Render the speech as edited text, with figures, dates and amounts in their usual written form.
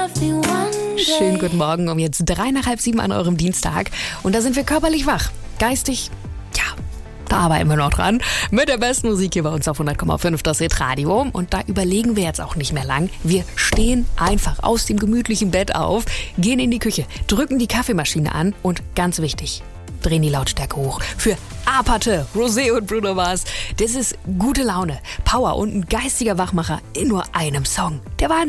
Schönen guten Morgen, um jetzt 6:03 an eurem Dienstag. Und da sind wir körperlich wach. Geistig, ja, da arbeiten wir noch dran. Mit der besten Musik hier bei uns auf 100,5 das Hit-Radio. Und da überlegen wir jetzt auch nicht mehr lang. Wir stehen einfach aus dem gemütlichen Bett auf, gehen in die Küche, drücken die Kaffeemaschine an und ganz wichtig, drehen die Lautstärke hoch. Für Apathe, Rosé und Bruno Mars. Das ist gute Laune, Power und ein geistiger Wachmacher in nur einem Song. Der Wahnsinn.